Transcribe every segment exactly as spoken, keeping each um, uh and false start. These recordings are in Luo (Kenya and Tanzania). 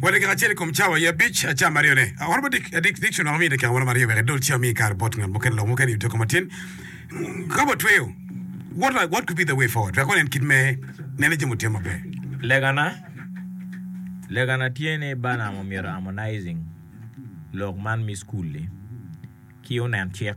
wale ka chele kom chawa ya beach cha marione horba dik addiction army de ka wala mario be dol cha mi kar bot ngam ken lo mo ken yito komatin kabo tweo what like what could be the way forward ra konen kidme nene jemu tema be legana legana tiene bana mo mira harmonizing logman mi school le ki onan check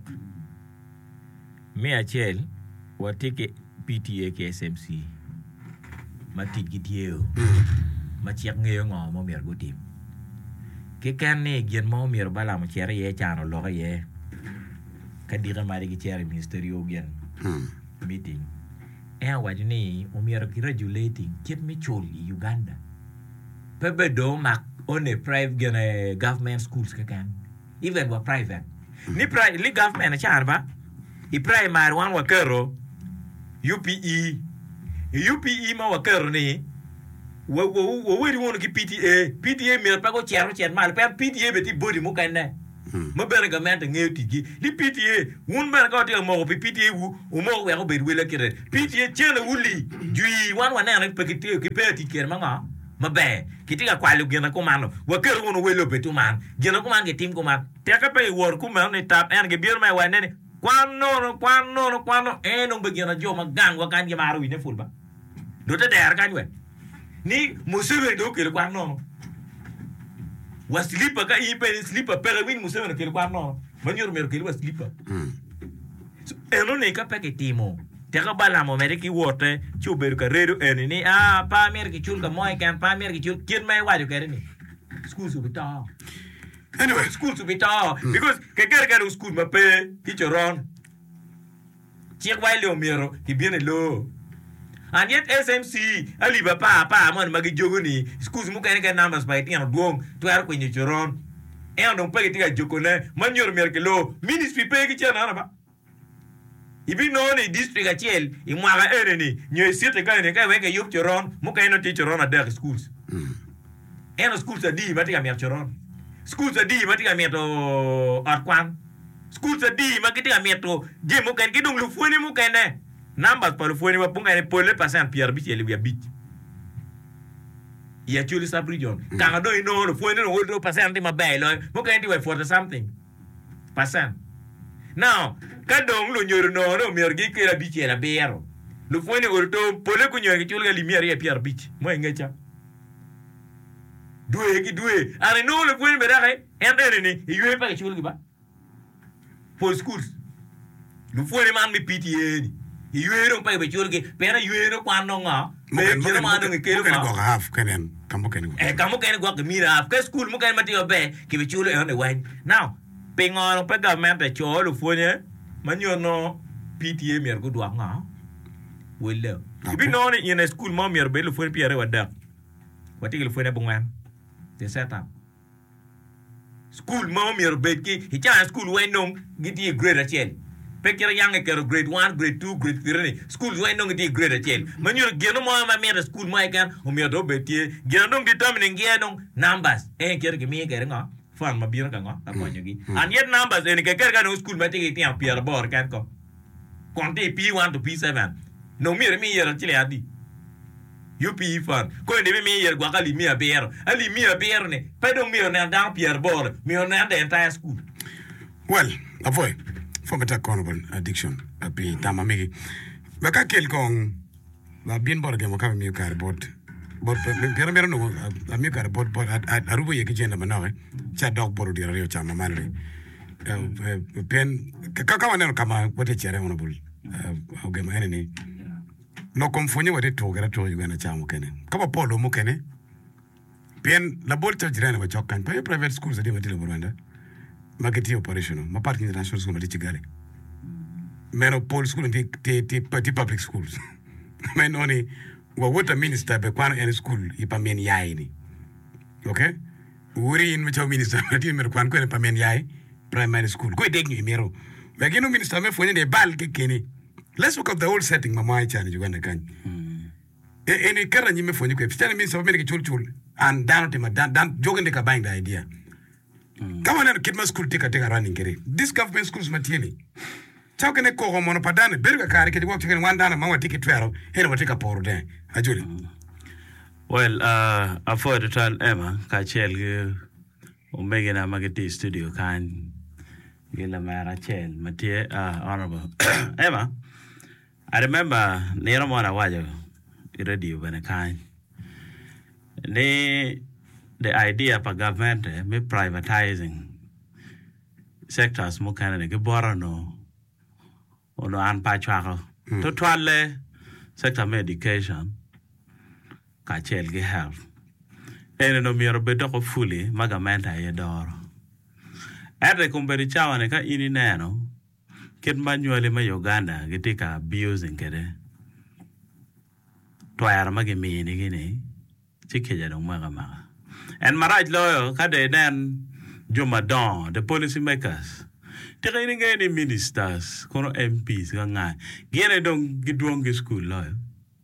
me achel watike P T A ke S M C matit gitieo ma check ngeyo ngo mo mir go tim ke kan ne gen mo mir bala mo chere ye chano lo ye kadira mari gi chere ministerio gen meeting e wajini o mir graduating kit me choli Uganda pebe do mak on a private gen uh, government schools ke kan even wa private ni private li government charba i primary one wa kero U P E U P E ma wa kero ni wo wo wo we won ki P T A P T A mi pa ko chero chen mal pa P T A beti body mo kan ne mo ben ga ment ngeti gi li P T A won ben ko te mo P T A wu o mo we ko be we la kire P T A chele wuli jui wan wan na pe ki te ki pe ti ker ma nga ma be ki ti ga kwa lu gena ko mano wa kero won we lo betu man gena ko man ge tim ko man te ka pe wor ku man ne tap en ge bir ma wa ne quando quando quando e non begina jo ma gang wa kan ge maru ne fulba do te der kan we ni musebe do ke kwa no wa slipa ka i pe slipa per win musebe ke kwa no manyor mer ke wa slipa so e non ne ka pe ke timo te ka bala mo mere ki wote chu ber ka redo en ni ah pa mer ki chul ka moy kan pa mer ki chul kin mai wa do ke ni school su bita anyway school su bita because ke ker ka school ma pe ki choron chi wa le o mero ki bien lo and yet S M C ali ba pa pa man magi jogo ni excuse mu kan kan numbers by tin duong to ar ko ni choron e on pe ti ga joko ne man yor mer ke lo ministry pe ki chana ba ibi no ni district a chel i mwa ga ere ni nyo siete ka ni ka we ke yup choron mu kan no ti choron a der schools e no schools a di ba ti ga mer choron schools a di ba ti ga mer to arkwan schools a di ma ki ti ga mer to je mu kan ki dum lu fu ni mu kan ne numbers par fuori wa punga ne pole pasan Pierre Bich ele via bit ya chuli sabrijon kanga do no no fuori no do pasan di mabelo mo kan di we for something pasan now ka dong lo nyoro no no mergi ke la bich era bero lo fuori orto pole ku nyori chuli ga limiere ya Pierre Bich mo ngecha due gi due are no lo fuori bedare ende ni yue pa chuli ba for schools lo fuori man mi P T A ni yuero pa be chulge pera yuero kwano nga me kira ma no ke ko ko half kenen kamo ken eh kamo ken go ke mira ke school mo ken mati obe ki be chulo on the way now pengon pa government e cholo fone manyo no P T A mer go dwa nga wele bi no ni in school mo mer be lo fone piere wada wati ke lo fone bongwan te seta school mo mer be ki hi cha school we no giti grade achel pekira yang ke grade one grade two grade three school zo no ngi grade ten manyo geno mo ma me school mo kan o me do betie geno determining geno numbers e ker ke mi ke nga fan ma bir ka nga ta mo ngi and yet numbers en ke ker ka no school ma te ke tian pier bor kan ko konte P one to P seven no mi mi yer tile adi U P E fan ko ne mi yer gwa kali mi abier ali mi abier ne pe do mi na down pier bor mi na the entire school well avoid forget a cornable addiction api tamamigi baka kel kong la bien bor ke mo ka mi kar bot bot pero mero no a mi kar bot bot arubo ye ke jenda manawe cha dog bor di radio cha mamale pen ka ka wana kama wote chere honorable o ge ma ni no konfonye wote to gara to Uganda cha mo kene ka ba polo mo kene pen la bol to jirana ba chokkan pa private schools adi matilo Rwanda marketing operational ma park international school mati chigale meno pol school ti ti ti public schools meno ni wa water minister be kwano en school ipa men yayi ni okay wuri in mecho minister mati mer kwan ko en pa men yayi primary school ko deg ni mero ba gino minister me fone de bal ke keni let's look at the whole setting mama ai chani Uganda kan e eni kara ni me fone ko stana minister me ke chul chul and down to dan dan jogen de ka buying the idea come on and kid my school take a take a running kere this government schools matieni chao kene ko ko mono padane berga kare ke wo take one dana mawa take twelve hele wa take a por de ajuri Well, uh, I thought to tell Emma, Kachel, Omega Magati studio, kind Gila Marachel, Mattia, uh, Honorable Emma. I remember near Mona Wajo, radio when a kind. The, the idea of government, eh, me privatizing sectors, more kind of Giborano, or no Anpachako, to twale sector education. Kachel ge health. Ene no miro bedo ko fully magamenta ye doro. Ere kumberi chawane ka ini neno kit manually ma Uganda gitika abusing kede. Twara magi mini gini chikeja no maga maga. And maraj loyo kade nen Juma Don, the policy makers. Tika ini ngeni ministers, kono M Ps ka ngai. Gene dong gidwong gi school loyo.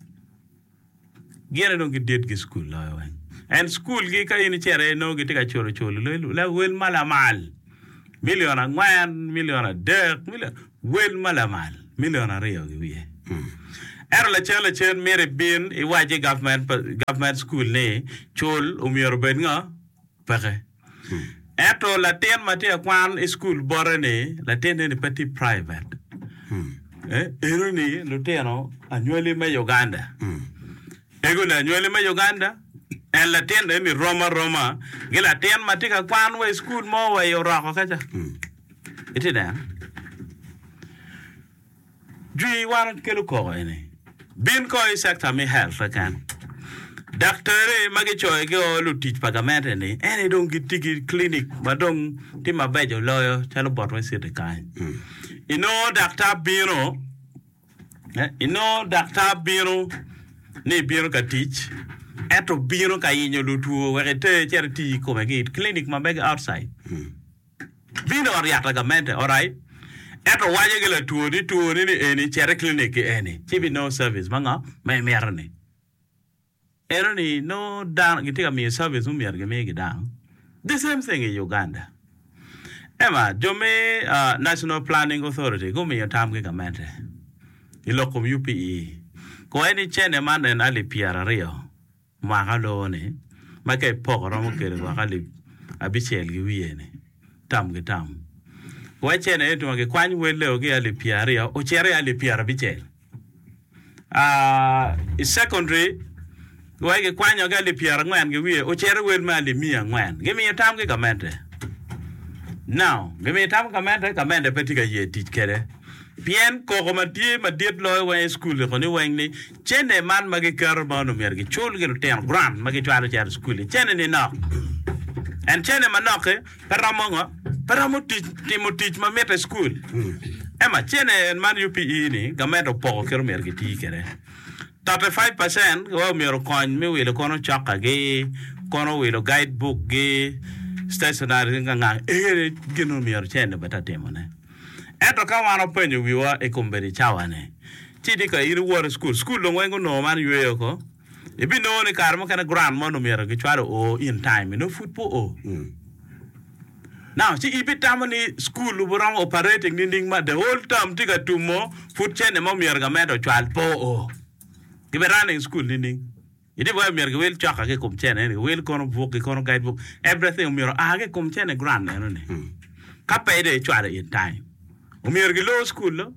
Gene don't get dead school law. And school gika in chere no get a choro cholo. La will malamal. Million and one, million a dirt, million will malamal. Million a real we. Erla chela chen mere bin a waji government government school ne chol umir benga pere. Eto Latin matia kwan school borane Latin in petit private. Eh, eroni luteno annually me Uganda. Ego na nywele me Uganda en la tienda ni Roma Roma gila tien matika kwan we school mo we yorako kacha iti da jui waran kelu ko ene bin ko sector me health kan doctor magi choy go lu teach pagamente ni ene don gitigi clinic badong tima bejo loyo chalo bot we sit kan ino doctor biro eh ino doctor biro ne biro ka teach eto biro ka yinyo lutuo wete charity ko megit clinic ma beg outside bino ariata gamente all right eto waje gele tuo ni tuo ni eni charity clinic eni chibi no service manga me merne eroni no down gitika mi service um yerge me gidang the same thing in Uganda. Emma jome uh, National Planning Authority go me your time ke gamente ilokom U P E ko eni chene man en ali piara rio magalo ne make pokoro mo kere wakali abichel gi wiene tam gi tam ko chene eto ke kwany wele ogi ali piara o chere ali piara bichel ah uh, secondary wege kwanyo ga ali piara ngwan gi wie o chere wel ma ali mia ngwan gi mi tam gi gamente now gi mi tam gamente gamente petiga ye tich kere bien ko ko matie madiet loy wa school ko ni wengni chene man magi kar manu mergi chul gel ten grand magi twalo jar school chene ni no en chene manoke paramongo paramuti timotich ma meta school ema chene man U P E ni gamento po ker mergi ti kere thirty-five percent wa mero kon mi wile kono chaka ge kono wile guidebook ge stationery nga e gino mer chene batatemo ne eto ka wano penyo wiwa e kumberi chawane chidi ka iri war school school lo wengo no man yueyo ko ibi no ni karmo kana grand mono mero ki chwaro o in time no football o mm. Now chi ibi tamani school buram operating ninding ma the whole time tiga tumo foot chene mo mero ga medo chwal po o ibi running school ninding idi boy mero wel chaka ke kum chene ni wel kono book kono guidebook everything mero age kum chene grand no ni mm. Ka pede chwaro in time Umir gi low school lo.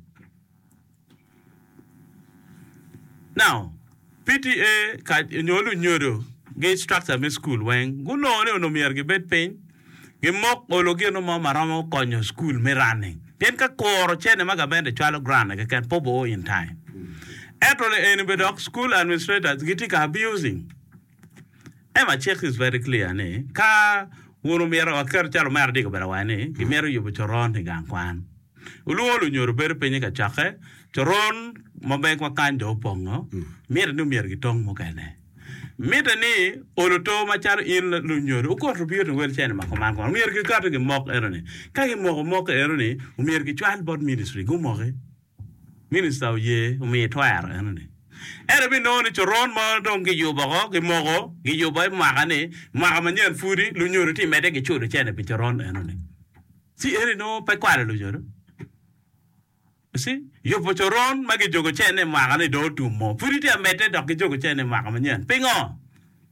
Now, P T A ka nyolu nyodo ge structure me school wen gu no ne no mir gi bet pen gi mok ologi no ma maramo konyo school me running pen ka koro chene maga bende chalo grana ke kan pobo in time etole en bedok school administrators giti ka abusing ema check is very clear ne ka wono mero akar chalo mar digo berawane gi mero yubo choron ni gankwan Uluolu nyoro ber penye ka chake choron mabek wakando pongo mir no mir gitong mo kene mir ni oloto machar in lu nyoro ko to biyo wel chene ma command ko mir gi kato gi mok eroni ka gi mok mok eroni mir gi chwal board ministry go moke minister ye umi twar eroni ere bi no ni choron ma dong gi yubo ko gi mogo gi yubo ma kane ma manyen furi lu nyoro ti mede gi chudo chene bi choron eroni si ere no pa kwale lu nyoro See, you put your own Maggie Jogo Chen and Magani do to more. Put it a method of Jogo Chen and Magamanian. Ping on.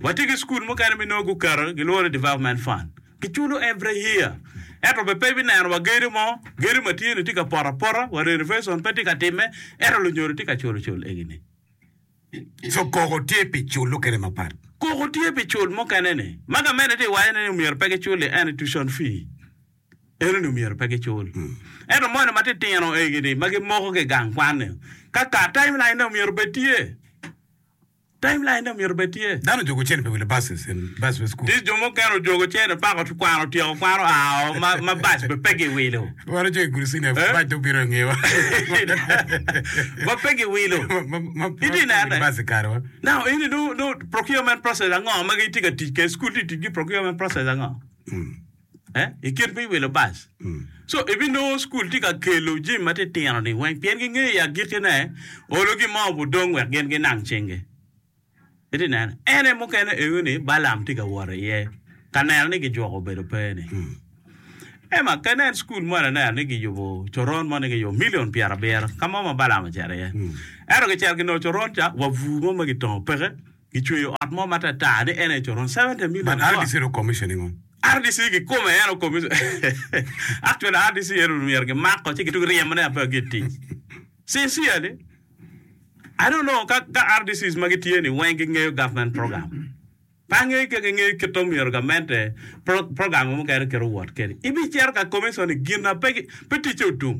Watiki school mo kana mi no go kar gilore development fund. Kichulo every year. Eto be pebi na wa geri mo, geri matini tika pora pora, wa renovation peti ka time, eto lo nyoro tika cholo cholo egini. So koko tie pichulo kere mapar. Koko tie pichulo mo kana ne. Maga mene te wa ne umir peke chole and tuition fee. Ero no umir peke chole. Eto mo na mate tiano egini, magi moko ke gang kwane. Kaka timeline na umir betie. Timeline na umir betie. Dano jogo chen pe with the buses in bus school. This jomo kano jogo chen pa ko kwano tio kwano ah ma ma bus be pege wilo. Wara je gurusine ba to biro ngewa. Ba pege wilo. Idi na na. Bus karo. Now ini no no procurement process ngo magi tika tike school tike procurement process ngo. Eh? Ikir pe wilo bus. So if you know school tika kelo jim mate tiano ni wen pien nge ya gitene ologi ma budong wer gen gen nang chenge. Iti na ene mo kene euni balam tika wore ye kanel ni gi jogo bedo pene ema kanel school mo na ni gi yobo choron mo ni gi yo million piara ber kama ma balam jare ye ero ge cher gi no choron cha wa vu mo ma gi ton pere gi chuyo at mo mata ta de ene choron seventy million but R D C ro commissioning on R D C gi come ero commission actually R D C ero mi erge makko ci gi tu riem na pa gitti sincerely I don't know ka ka R D C is magiti ni wanging government program. Pange ke nge ke tom yor government program mo ka ke reward ke. Ibi cher ka commission gina pe petit chotum.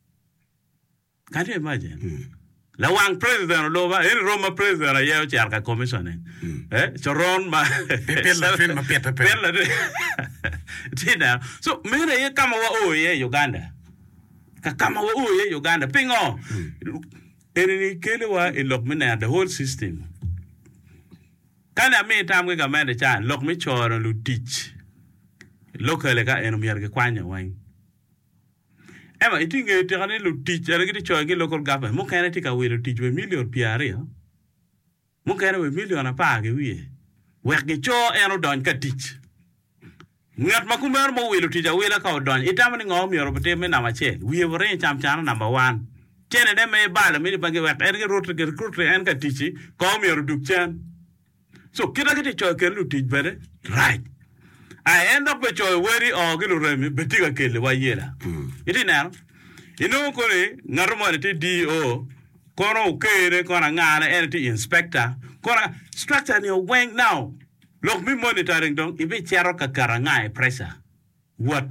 Can you imagine? Mm. La wang president lo ba en Roma president ya cher ka commission eh choron ma pepela film peta pela. Tina. So mere ye kama wa o ye Uganda. Ka kama wa o ye Uganda pingo. Mm. Eni kelewa e lock me na the whole system. Kana me tam we ga mande chan lock me choro lu teach. Local ga eno mier ge kwanya wan. Ema itinge te kana lu teach ara gi cho ge local government mo kana tika we lu teach we million piare ha. Mo kana we million apa ge wi. We ge cho eno don ka teach. Ngat makumer mo we lu teach we la ka don. Itamani ngom yor bete me na ma che. We re cham chan number one. Chene de me bala mi bangi wek erge rotre ge recruit en ka tichi kom yor duk chan so kida kiti choy ken lu tich bere right I end up with choy weri o ge lu remi betiga kele wa yela iti na ino ko re ngarumo ne ti D O kono kere kono ngana en ti inspector kono structure ni weng now lok mi monitoring dong ibe chero ka karanga pressure what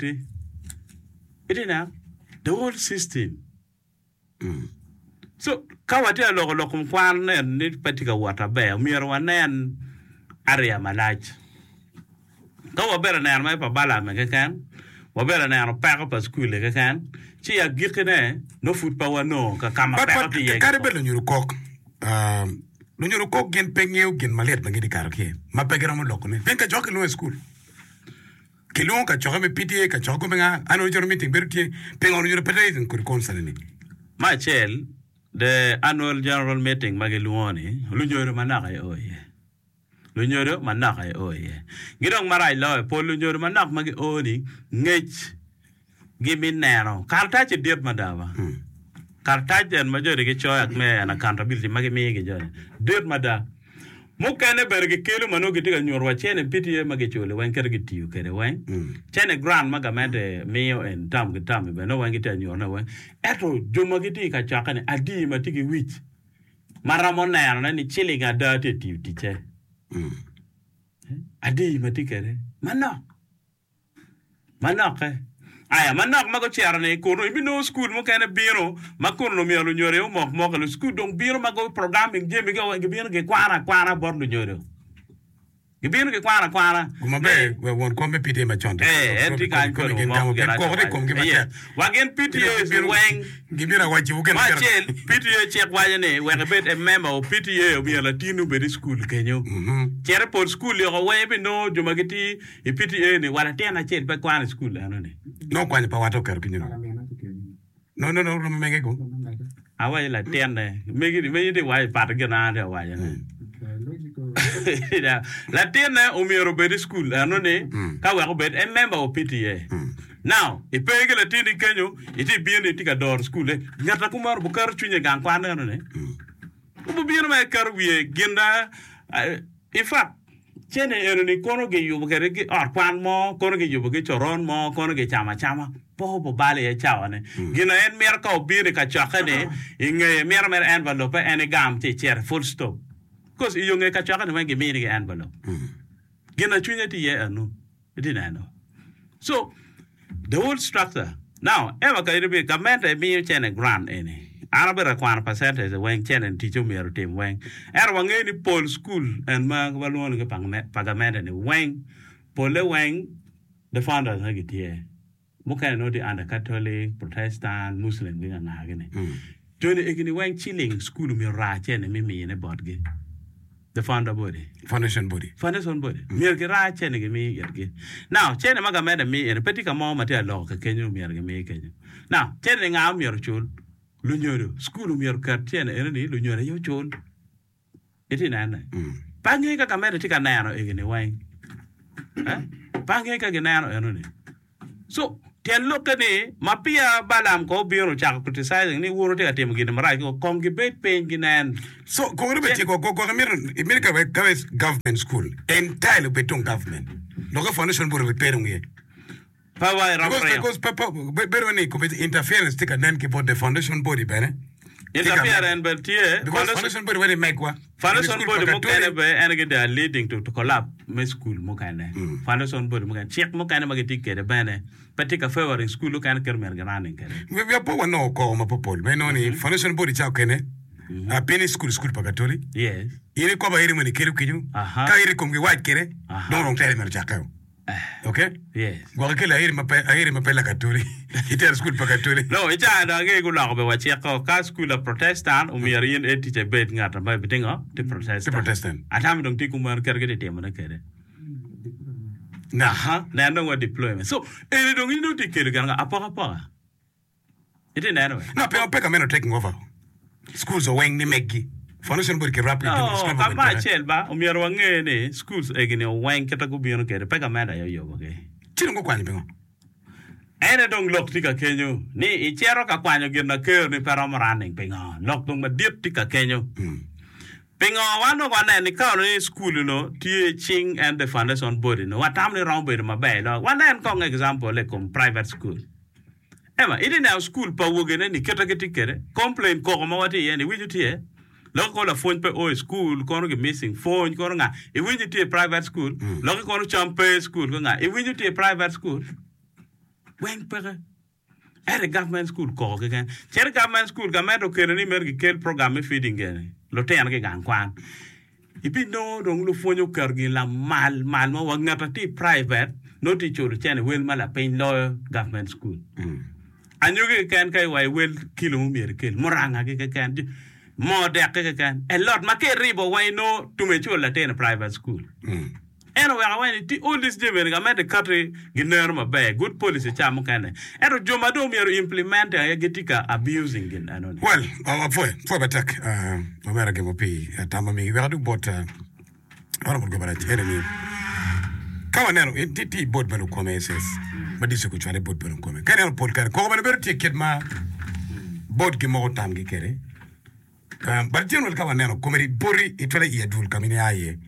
iti na the whole system. Mm. So kawati a logo lokum kwan ni patika wata be mier wanen area malaj kawa bera na ma pa bala me kan wa bera na pa pa school ke kan chi ya gikene no foot pa wano ka kama pa ti ye kare be lo nyuru kok um lo nyuru kok gen pengeu gen malet bangi di karo ke ma pegera mo lokone penka joke lo school kelon ka joke me P T A ka joke menga ano joro meeting berti penga no nyuru pete kur konsalini. My child, the annual general meeting magiluoni, Lunjoro Manaka oye. Lunjoro Manaka oye. Gidong Marai law, Paul Lunjoro Manak Magi Oni, Nich, give me nano. Cartach a dear Madava. Cartach and majority get choy at me and accountability Magimi Gajon. Dear Mada. Mukane berge kelu manu giti ga nyorwa chene P T A magechole wan kerge tiu kere wan chene grand magamete meyo en tam ge tam be no wan giti nyorna wan eto joma giti ka chakane adi matiki wich maramona na ni chili ga date tiu tiche adi matikere mana mana ke aya manak mago chiarne kono ibino school mo kana biro makono mi alu nyore mo mo ka school dong biro mago programming je mi go ngi biro ge kwara kwara bor lu nyore ge biro ge kwara kwara kuma be we won ko me P T A ma chonde eh enti kan ko mo ge ko re ko ge ba wa gen P T A bi weng ge biro wa ji u gen ma chel P T A check wa ne we bet a member of P T A mi ala tinu be school kenyo chere por school yo we be no juma geti e P T A ni wala tena chel be kwara school ano ne no kwani pa wato kero kinyo no no no no menge go awa la tiende megi megi de wa pa de na de wa ya la tiende o mi robedi school ano ne ka wa robed a member of P T A now e pege la tiende kenyo iti bien de tika dor school e ngata kumar bu kar chunye gan kwa ano ne bu bien ma kar wiye ginda in fact chene ero ni kono ge yubo kere ge ar kwan mo kono ge yubo ge choron mo kono ge chama chama po po bale ya chawane gina en mer ka obire ka chakane inge mer mer envelope en gam ti cher full stop cause you nge ka chakane ma ge mi ge envelope gina chunya ti ye anu didn't know so the whole structure now ever ka ire be government e mi chene grant ene Arabera kwan percentage when chenen teacher me team when er wangeni pol school and ma balon ke pagament ni when pole when the founders ha gitie muka no di under Catholic Protestant Muslim ni na gane joni egini when chilling school mi ra chene mi mi ne bodge the founder body foundation body foundation body mi ke ra chene ke mi yerge now chene maga meda mi en petit ka mo mate lo ke kenyu mi yerge mi kenyu now chene nga mi yer chul Lunyoro, school of your cartian, and Lunyora, you told it in Anna. Pangaka Camera take a nano again away. Pangaka Ganano, and so tell look at me, Mapia Balam go Bureau Chak criticizing me, won't take a team again, right? Go congregate pain in. So go to go go America government school, entirely between government. Local foundation board repairing here. Power because because better when it interference take a name keep the foundation body bene interference but here because foundation body when make what foundation body mo kana be and get they are leading to to collapse my school mo kana foundation body mo kana check mo kana magiti kere bene patika favoring school lo kana kermer ganane kere we we power no ko ma popol me no ni foundation body cha kene a penny school school pagatori yes ire ko ba ire mo ni kere kinyu ka ire ko ngi white kere don ron tere mer cha ka okay yes gwa ke la ire ma pe ire ma pe la katuri ite school pa katuri no ita da ge go la go wa che ko ka school of protestant o mi rin e ti che bet ngata ba bitinga ti protestant protestant atam dong ti ku mar ker ge te mo na kere na ha na no wa deployment so e dong ino ti kere ga apa apa ite na no no pe pe ka meno taking over schools o weng ni megi foundation board ke rapid no ka ba chel ba o mi ro ngene schools e gene o weng keta ku bieno kere pe ka menda yo yo ge chino go kwani pengo ene dong lok tika kenyo ni i chero ka kwanyo ge na ke ni pero running pengo lok dong ma diep tika kenyo pengo wano kwa na ni ka ni school no teaching and the foundation board no watam ni round board ma ba lo wana en ko example le kom private school ema ide na school pa wo ge ni keta ke tikere complain ko ma wati ye ni wijuti e local la phone pe o school kono ge missing phone kono nga e winji ti private school local kono champe school ko nga e winji ti private school wen pere ere government school ko ke kan cher government school ga medo kere ni mer ge kel programme feeding ge lo ten ge gan kwan e bi no dong lo fonyo kar gi la mal mal mo wa ngata ti private no ti churu chen wel mala pen lo government school anyo ge kan kai wai wel kilo mer kel moranga ge kan more de ke kan a lot ma ke ribo why no to me chula ten private school mm anyway I want to all this giving ga the country giner ma be good policy cha mo kan ero joma do mi implement ya getika abusing in anon well uh, for for batak uh omera ge mo pi atama mi ga du bot ora mo go bara tere ni kawa nero ti bot banu commences ma disu ko chware bot banu comment kan pol kan ko ba ber ticket ma bot ge mo tam ge kere Um, but general kawa neno komeri bori itwele iya dul kamini aye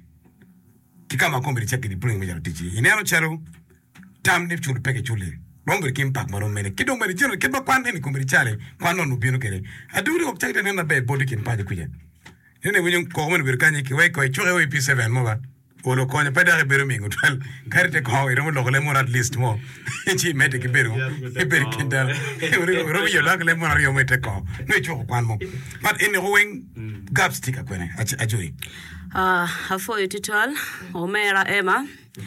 kikama komeri cheki di pulling mejaro tichi inero charo tam nip chulu peke chule bongo kim pak maro mene kido meri general kido kwande ni komeri chale kwando nubino kere aduri ok chakita nena be body kin paje kuja nene winyo komeri birkanye kiwe kwa chore we P seven moba olo konye pedare beru mingo twel karite kwa iromo lokole mo at least mo chi mete ki beru e beru kindal ro yo lokole mo rio mete ko no choko kwan mo but in rowing gaps tika kwene ajuri ah afo yititwal omera ema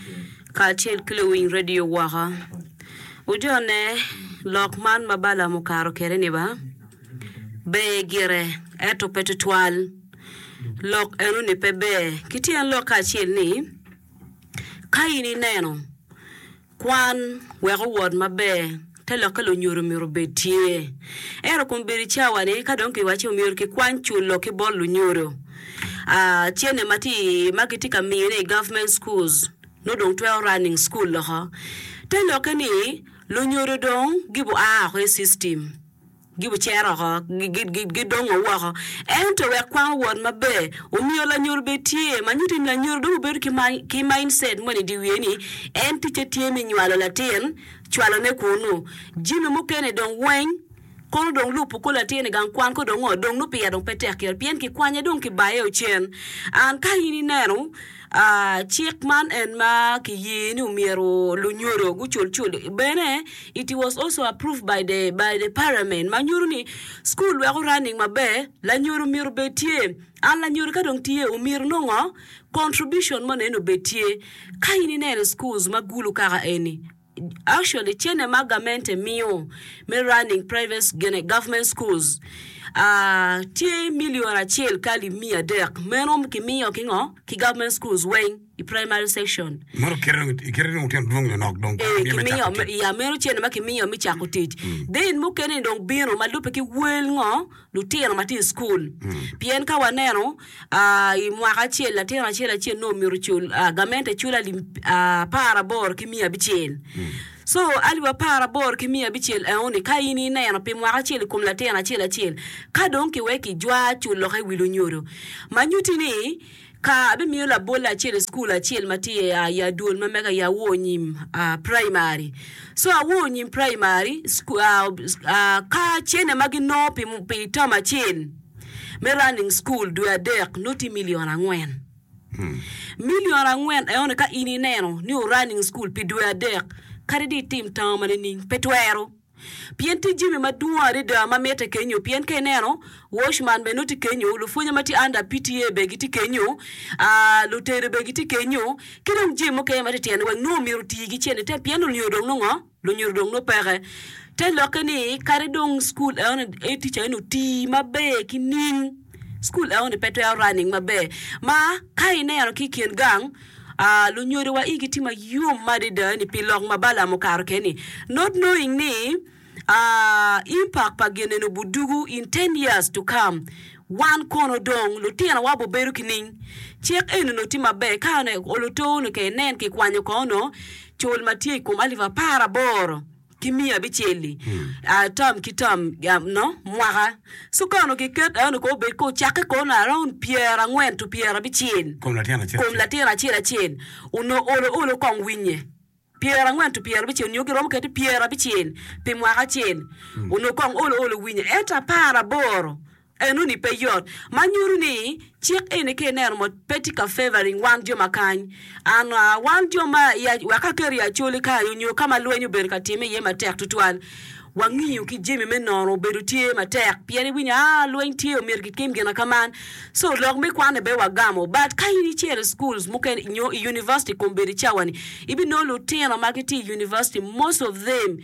ka chel klowing radio waha ujone lokman mabala mukaro kere ni ba be gire eto petitwal lok enu ni pebe kiti an lok achil ni kaini neno kwan wego word mabe te lokalo nyoro miro betie ero kumbiri chawane ka donki wache umiro ki kwan chulo ki bolu nyoro ah tiene mati magitika mire government schools no don twelve running school lo ha te lokani lo nyoro don gibu a ho system gibu chero ho gidongo wo ento we kwa won mabe omiyo la nyor betie manyuti na nyor do ber ki mindset moni diweni enti chetie mi nywalo latin chwalo ne kunu jimi mukene don wen kono dong lupu ko latin gang kwan ko dong dong no pia dong petek ker pien ki kwanye dong ki baye ochen an ka yini nero uh, chick man and ma ki yini umiero lunyoro gu chul chul bene it was also approved by the by the parliament manyuru ni school we running mabe la nyuru mir betie an la nyuru ka dong tie umir nongo contribution mo no betie ka yini nero schools magulu kara eni actually chene magamente mio me running private government schools uh tie million achel kali mia dek menom ki mio kingo ki government schools wen i primary section maro kereng kereng utem dong nok dong e ki mio ya mero chene ma ki mio mi chako tit then mo kene dong biro malupe ki wel ngo lutien mati school pien ka wanero uh i mwaka chel la tena chela chen no miro chul gamente chula li para bor ki mia bichen so aliwa para bor ki mia bichel e oni kaini na yana pe mwaka chel kum la tena chela chel ka don ki weki jwa chulo hay wilu nyoro manyuti ni ka be mi la bola chel school a chel mati ya ya dul mameka ya wonyim uh, primary so a wonyim primary school uh, uh, ka chene magino pe pe tama chen me running school do a dek noti million angwen hmm. million angwen e oni ka ini neno ni running school pe do a dek karidi team tamane ni petwero pien ti jimi maduare da mamete kenyo pien keneno washman benuti kenyo lufunya mati anda P T A begiti kenyo a lutere begiti kenyo kidong jimo ke mati tian wang no miruti gi chene te pien lu nyodong no ngo lu nyodong no pere te lokani karidong school e on e teacher no ti mabe kining school e on petwero running mabe ma kai ne ano kikien gang Ah, uh, lunyori wa igitima yum madida ni pilong mabala mukaro keni. Not knowing ni uh, impact pagene no budugu in ten years to come. One kono dong lutia na wabo beru kining. Check enu no tima be kane oloto no ke nen ki kwanyo kono chol matie kum aliva para boro. Kimia bicheli hmm. uh, tam kitam um, no mwaka so kono ki ket ano ko be ko chake ko na around piera ngwen to piera bichel kom la tiana kom la tiana chela chen uno olo olo kong winye piera ngwen to piera bichel nyogi rom ket piera bichel pe mwaka chen hmm. uno kong olo olo winye eta para boro enu ni peyot manyuru ni chik ene ke nermo petika favoring one joma kany an uh, one joma ya wakakeri ya choli kayo nyo kama lwenyu ber katime ye matek tutwan wangiyo ki jemi menoro berutie matek pieni winya ah lwen tie o mirgi kim gena kaman so log me kwane be wagamo but kaini chere schools muken nyo university komberi chawani ibi no lutena marketi university most of them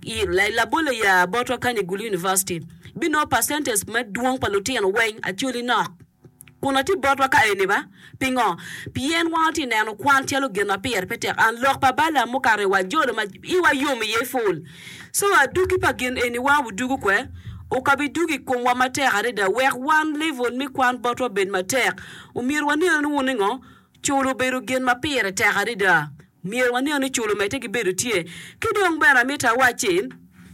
la la bole ya Botwa Kanigulu University bi no percentage ma duong palutien wen actually no kuna ti Botwa ka eni ba pingo pien wanti neno kwantelo gena pier pete an lok pa bala mukare wa jodo ma iwa yumi ye full so aduki pa gen eni wa wudugu kwe okabi dugi kon wa mater da wer one level mi kwan Botwa ben mater umir wani anu ngo chulo beru gen ma pier te da mir wani oni chulo mete gi beru tie kidong bera meta wachin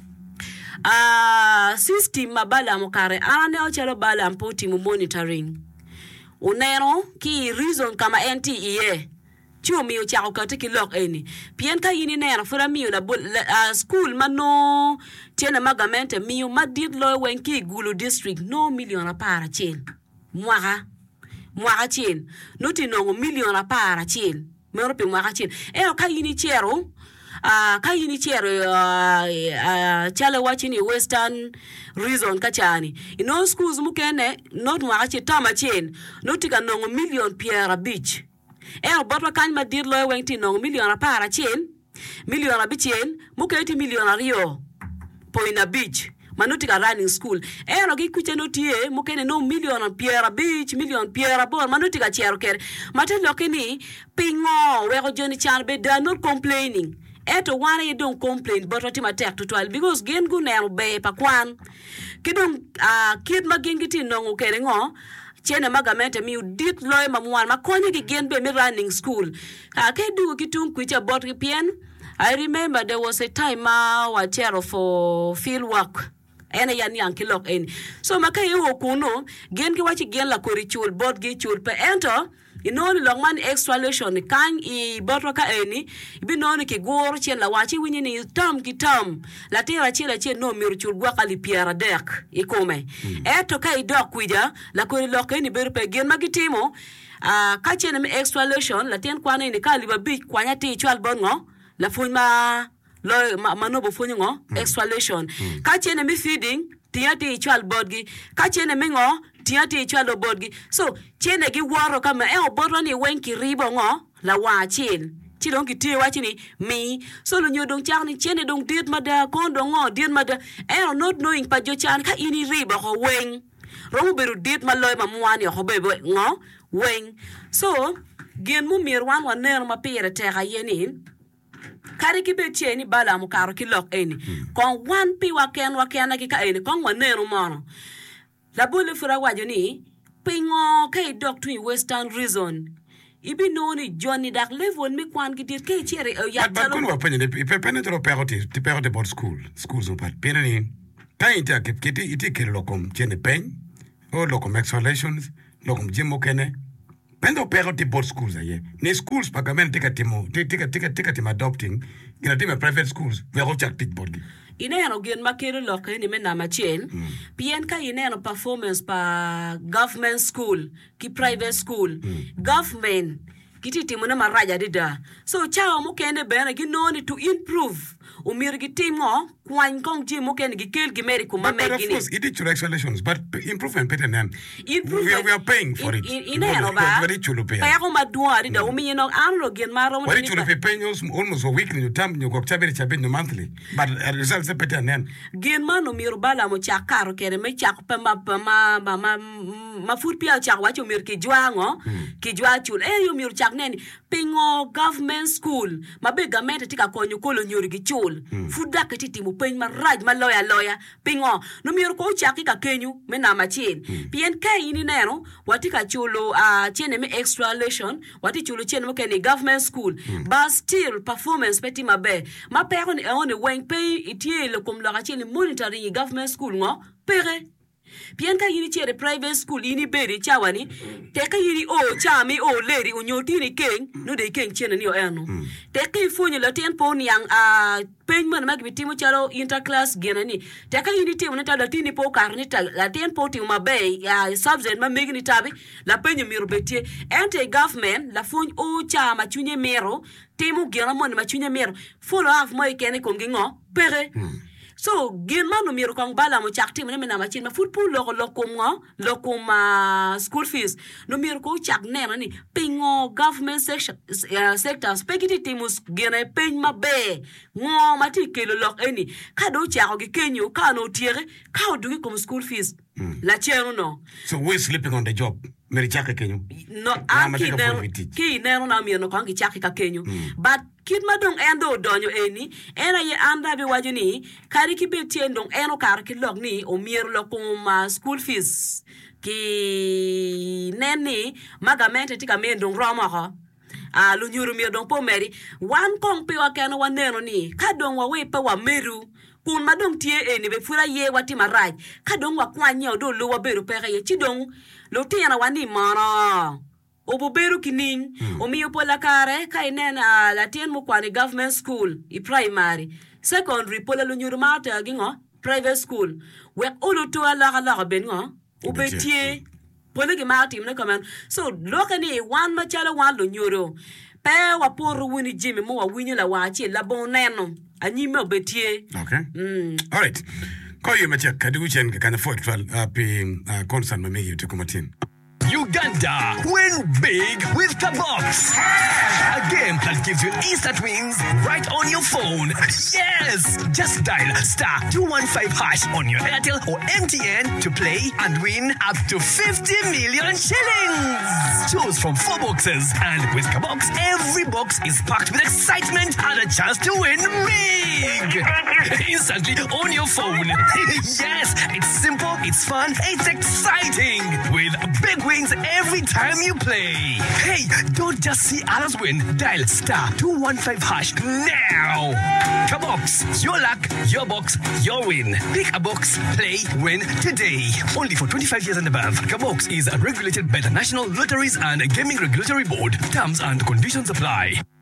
ah uh, system mabala mukare ane ochelo bala mpoti mu monitoring unero ki reason kama N T E A chumi o chako katiki lok eni pien ka yini nero fura miyo la, la uh, school mano tiene magamente miyo madid lo wenki Gulu district no million apara chen mwaka mwaka chen noti no million apara chen mero pe mwaka chen e ka yini chero ah uh, ka yini chero uh, uh, chale wachini western reason kachani ino schools mukene not mwaka chen tama chen noti ka no million piera beach e Botwa kan ma dir lo wenti no million apara chen million abichen muketi million ario poina beach manuti ka running school e no gi kuche no tie mukene no million piera beach million piera bor manuti ka chero ker mate lokini pingo we go joni chan be they are not complaining eto wane you don't complain but what matek to twelve because gen gu ne be pa kwan kidong a uh, kid magengiti no kere ngo chene magamente mi dit loy mamwan makonye gi gen be mi running school a ke du kitung kwicha bot pien I remember there was a time uh, wa chair for field work ene yan yang kilok en so makay wo kuno gen ki wachi gen la kori chul bot gi chul pe ento inoni long man extralation kan I botro ka eni bi noni ki gor chen la wachi winyi ni tam ki tam la tira chila chen no miru chul gwa kali piera dek ikome mm. eto ka idok kwija la kori loke ni beru pe gen magitimo uh, ka chen mi extralation la ten kwana ni kali ba bi kwanya ti chwal bongo la funyma lo ma, manobo funyingo mm. extralation mm. ka chen mi feeding tiati chwal bodgi ka chen mi ngo tiati chwalo bodgi so chene gi waro kama e oboro ni wenki ribo ngo la wachin ti don ki tie wachini mi so lo nyodong chang ni chene dong diet mada kondo ngo diet mada e not knowing pa jo chan ka ini ribo ko wen ro beru diet maloy ma mwani ko bebo ngo wen so gen mu mir wan wan ner ma pere te ga yenin kari ki be cheni bala mu karo ki lok eni kon wan pi wa ken wa ken ki ka eni kon wan ner mo la bole fura wajoni pingo kay doctor western reason ibi noni Johnny dak level mi kwan gidir kay chere ya talo but kun wa penye pe penetro peroti ti peroti board school schools on part penani kay ita kiti iti ke lokom chene pen o lokom exhalations lokom jimo kene pendo peroti board schools aye ne schools pagamen tika timo tika tika tika tim adopting ina tim private schools we go chak tik board ineno gen makero loke ni mena machel mm. pien ka ineno performance pa government school ki private school mm. government kiti timo na maraja dida so chao mo kende bena gi noni to improve umir gi timo kwan kong ji mo kende gi kel gi meri kuma me gini but of course it is exhalations but improvement better than improvement we are paying for it ineno ba pa ko madua dida umi no anlo gen maro mo ni chulo pe peños almost a weekly you tam you go chabere chabere no monthly but results are better than gen mano mir bala mo chakaro kere me chak pa ma ma ma ma fut pia chak wa chu mir ki jwango ki jwa chul e yo mir chak neni pingo government school mabe government tika konyo kolo nyori gi chul fuda kati timu pen ma raj ma loya loya pingo no mir ko chaki ka kenyu me na machin pien ka ini nero watika chulo a uh, chene me extralation wati chulo chene mo keni government school mm. but still performance peti mabe ma pe on on wen pay itie le kom la chene monitoring government school ngo pere pien ka yini chere private school yini beri chawani te ka yini o chami o leri unyoti ni king no de king chene ni o eno mm. te ka ifunyi la ten pon yang a uh, pen man mag bitimo chalo interclass genani te ka yini timo neta la tini po karni ta la ten po timo mabe ya uh, subject ma megi ni tabi la penye miru betie ente government la funyi o chama chunye mero timo gena mon ma chunye mero follow up mo ikene kongingo pere mm. so gen manu miru kong bala mo chak tim ne na machin ma football lo lo kumngo lo kuma school fees no miru ko chak ne ni pingo government section uh, sector spaghetti timus gene pen ma be ngo mati kelo lo eni ka do chak gi kenyu ka no tiere ka do gi kom school fees mm. la chero no so we sleeping on the job meri chak kenyu no aki ne ki ne no na miru no kong gi chak ka kenyu mm. but kid madong endo donyo eni era ye anda be wajuni kari ki betie ndong eno kar ki log ni o mier lo kuma school fees ki neni magamente tika mendong roma ha a lu nyuru mi dong po meri wan kong pe wa kana waneno ni kadong wa we pa wa meru kun madong tie eni be fura ye wati maraj kadong wa kwanye do lo wa beru pe ye chidong lo tiana wani mara obo beru kining mm. o mi pola kare kai nena la tien mo kwani government school i primary secondary pola lu nyuru mata gingo private school we olu to ala ala bengo o betie pola gi mata imne kaman so lokani wan ma chala wan lu nyuru pe wa poru wini jimi mo wa winyi la wachi la boneno anyi me betie okay mm. all right ko you ma check kadu chen kana fort fal api concern ma me to kumatin Uganda, win big with Kabox. A game that gives you instant wins right on your phone. Yes! Just dial star two one five hash on your Airtel or M T N to play and win up to fifty million shillings. Choose from four boxes, and with Kabox, every box is packed with excitement and a chance to win big. Instantly on your phone. Yes, it's simple, it's fun, it's exciting. With big wins every time you play. Hey, don't just see others win. Dial star two one five hash now. Kabox, your luck, your box, your win. Pick a box, play, win today. Only for twenty-five years and above. Kabox is regulated by the National Lotteries and Gaming Regulatory Board. Terms and conditions apply.